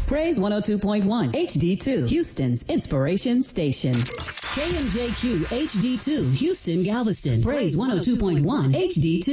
Praise 102.1 HD2, Houston's inspiration station. KMJQ HD2, Houston, Galveston. Praise 102.1 HD2.